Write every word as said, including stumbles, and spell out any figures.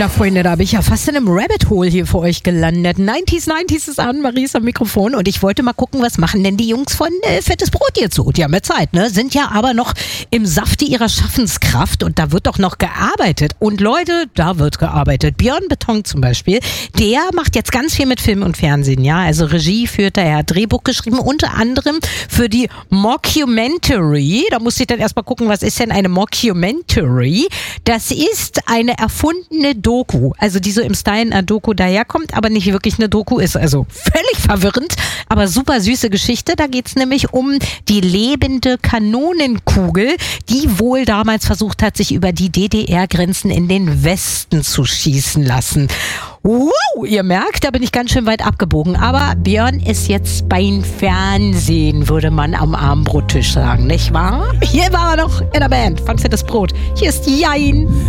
Na Freunde, da bin ich ja fast in einem Rabbit Hole hier für euch gelandet. neunziger, neunzig ist an, Marie ist am Mikrofon und ich wollte mal gucken, was machen denn die Jungs von äh, Fettes Brot jetzt so? Die haben ja Zeit, ne? Sind ja aber noch im Safte ihrer Schaffenskraft und da wird doch noch gearbeitet. Und Leute, da wird gearbeitet. Björn Beton zum Beispiel, der macht jetzt ganz viel mit Film und Fernsehen, ja? Also Regie führt er, er hat Drehbuch geschrieben, unter anderem für die Mockumentary. Da musste ich dann erstmal gucken, was ist denn eine Mockumentary? Das ist eine erfundene Doku, also die so im Style einer Doku daherkommt, aber nicht wirklich eine Doku ist. Also völlig verwirrend, aber super süße Geschichte. Da geht's nämlich um die lebende Kanonenkugel, die wohl damals versucht hat, sich über die D D R-Grenzen in den Westen zu schießen lassen. Wow, ihr merkt, da bin ich ganz schön weit abgebogen. Aber Björn ist jetzt beim Fernsehen, würde man am Abendbrottisch sagen, nicht wahr? Hier war er noch in der Band von Fettes Brot. Hier ist Jein.